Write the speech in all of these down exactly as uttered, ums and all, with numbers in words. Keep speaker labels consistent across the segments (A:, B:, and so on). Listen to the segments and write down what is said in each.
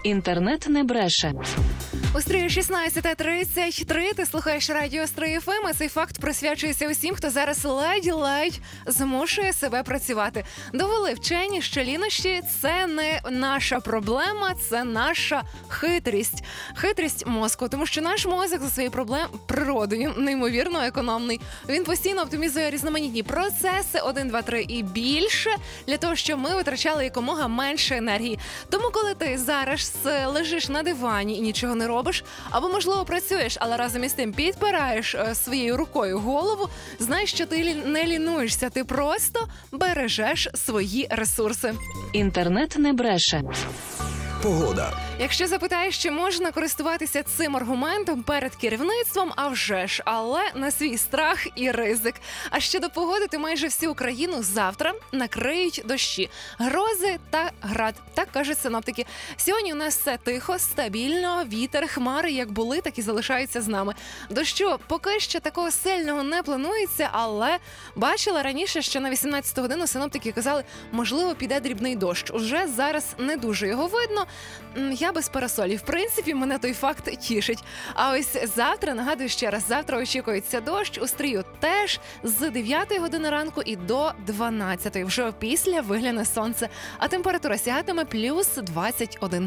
A: Інтернет не бреше.
B: У стрію шістнадцята тридцять три ти слухаєш радіо Стрий еф ем, а цей факт присвячується усім, хто зараз ледь-ледь змушує себе працювати. Довели вчені, що лінощі – це не наша проблема, це наша хитрість. Хитрість мозку, тому що наш мозок за своєю проблем... природою неймовірно економний. Він постійно оптимізує різноманітні процеси один, два, три і більше для того, щоб ми витрачали якомога менше енергії. Тому коли ти зараз лежиш на дивані і нічого не робиш, або, можливо, працюєш, але разом із тим підпираєш е, своєю рукою голову, знаєш, що ти лі... не лінуєшся, ти просто бережеш свої ресурси.
A: Інтернет не бреше.
C: Погода.
B: Якщо запитаєш, чи можна користуватися цим аргументом перед керівництвом, а вже ж, але на свій страх і ризик. А щодо погоди, то майже всю Україну завтра накриють дощі, грози та град. Так кажуть синоптики. Сьогодні у нас все тихо, стабільно, вітер, хмари як були, так і залишаються з нами. Дощу поки що такого сильного не планується, але бачила раніше, що на вісімнадцяту годину синоптики казали, можливо, піде дрібний дощ. Уже зараз не дуже його видно. Я без парасолі. В принципі, мене той факт тішить. А ось завтра, нагадую ще раз, завтра очікується дощ. У Стрию теж з дев'ятої години ранку і до дванадцятої. Вже опісля вигляне сонце. А температура сягатиме плюс двадцять один.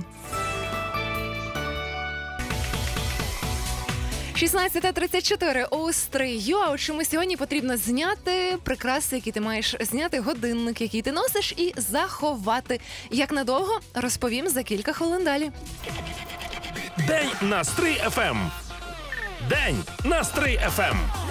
B: шістнадцята тридцять чотири у Стрию. А от чому сьогодні потрібно зняти прикраси, які ти маєш зняти, годинник, який ти носиш, і заховати. Як надовго, розповім за кілька хвилин далі.
D: День на Стрий еф ем. День на Стрий еф ем.